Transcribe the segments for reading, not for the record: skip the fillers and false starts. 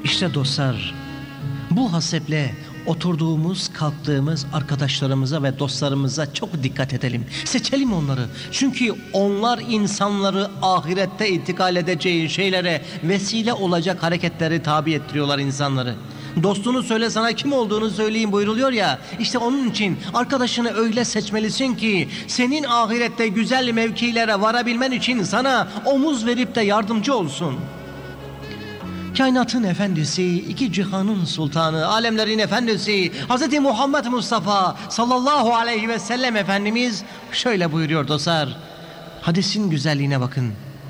İşte dostlar, bu haseple oturduğumuz, kalktığımız arkadaşlarımıza ve dostlarımıza çok dikkat edelim. Seçelim onları. Çünkü onlar insanları ahirette intikal edeceği şeylere vesile olacak hareketleri tabi ettiriyorlar insanları. Dostunu söyle, sana kim olduğunu söyleyeyim buyruluyor ya. İşte onun için arkadaşını öyle seçmelisin ki senin ahirette güzel mevkilere varabilmen için sana omuz verip de yardımcı olsun. Kainatın efendisi, iki cihanın sultanı, alemlerin efendisi Hz. Muhammed Mustafa sallallahu aleyhi ve sellem Efendimiz şöyle buyuruyor dostlar. Hadisin güzelliğine bakın.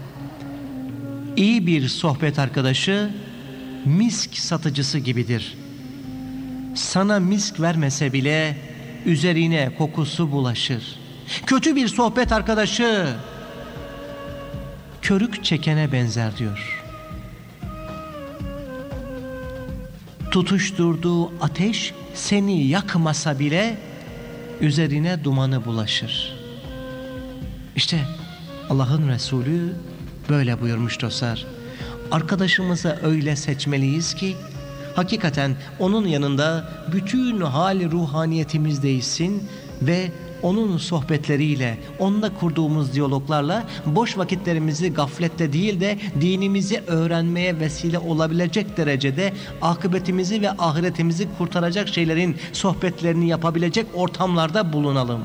İyi bir sohbet arkadaşı misk satıcısı gibidir. Sana misk vermese bile üzerine kokusu bulaşır. Kötü bir sohbet arkadaşı körük çekene benzer diyor. Tutuşturduğu ateş seni yakmasa bile üzerine dumanı bulaşır. İşte Allah'ın Resulü böyle buyurmuş dostlar. Arkadaşımıza öyle seçmeliyiz ki hakikaten onun yanında bütün hali ruhaniyetimiz değişsin ve onun sohbetleriyle, onunla kurduğumuz diyaloglarla boş vakitlerimizi gafletle değil de dinimizi öğrenmeye vesile olabilecek derecede akıbetimizi ve ahiretimizi kurtaracak şeylerin sohbetlerini yapabilecek ortamlarda bulunalım.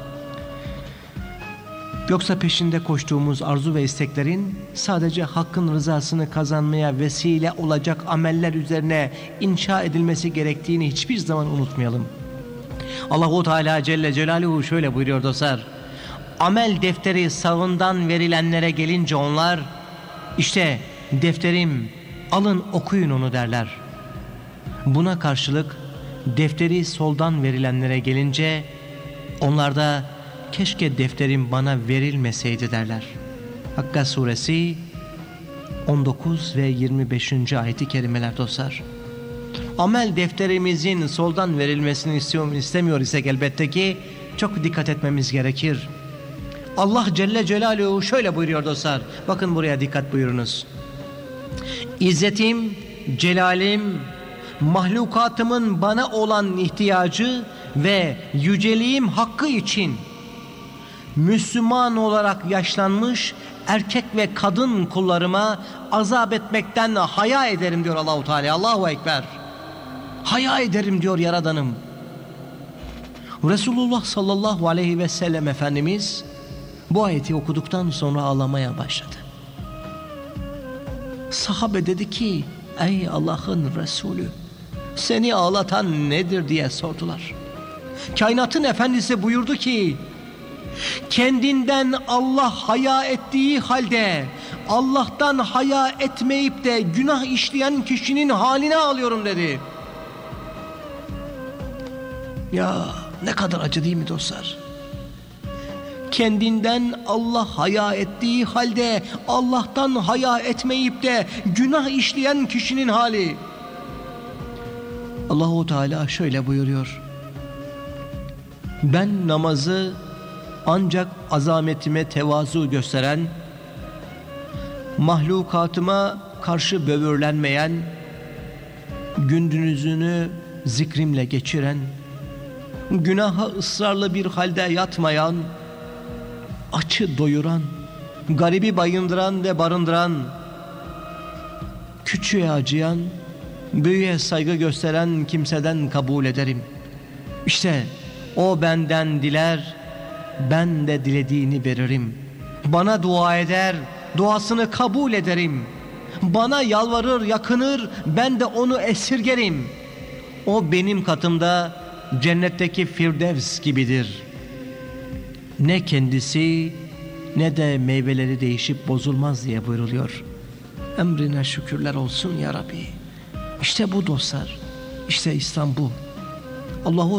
Yoksa peşinde koştuğumuz arzu ve isteklerin sadece Hakk'ın rızasını kazanmaya vesile olacak ameller üzerine inşa edilmesi gerektiğini hiçbir zaman unutmayalım. Allahu Teala Celle Celaluhu şöyle buyuruyor dostlar. Amel defteri sağından verilenlere gelince onlar, işte defterim, alın okuyun onu derler. Buna karşılık defteri soldan verilenlere gelince onlar da keşke defterim bana verilmeseydi derler. Hakka suresi 19 ve 25. ayet-i kerimeler dostlar. Amel defterimizin soldan verilmesini istemiyor isek elbette ki çok dikkat etmemiz gerekir. Allah Celle Celaluhu şöyle buyuruyor dostlar. Bakın buraya dikkat buyurunuz. İzzetim, celalim, mahlukatımın bana olan ihtiyacı ve yüceliğim hakkı için Müslüman olarak yaşlanmış erkek ve kadın kullarıma azap etmekten haya ederim diyor Allahu Teala. Allahu Ekber. Haya ederim diyor Yaradanım. Resulullah sallallahu aleyhi ve sellem Efendimiz bu ayeti okuduktan sonra ağlamaya başladı. Sahabe dedi ki, ey Allah'ın Resulü, seni ağlatan nedir diye sordular. Kainatın efendisi buyurdu ki, kendinden Allah haya ettiği halde Allah'tan haya etmeyip de günah işleyen kişinin haline ağlıyorum dedi. Ya ne kadar acı değil mi dostlar? Kendinden Allah haya ettiği halde Allah'tan haya etmeyip de günah işleyen kişinin hali. Allahu Teala şöyle buyuruyor. Ben namazı ancak azametime tevazu gösteren, mahlukatıma karşı böbürlenmeyen, gündüzünü zikrimle geçiren, günaha ısrarlı bir halde yatmayan, açı doyuran, garibi bayındıran ve barındıran, küçüğe acıyan, büyüğe saygı gösteren kimseden kabul ederim. İşte o benden diler, ben de dilediğini veririm. Bana dua eder, duasını kabul ederim. Bana yalvarır, yakınır, ben de onu esirgerim. O benim katımda cennetteki Firdevs gibidir. Ne kendisi ne de meyveleri değişip bozulmaz diye buyruluyor. Emrine şükürler olsun ya Rabbi. İşte bu dostlar. İşte İslam bu. Allahu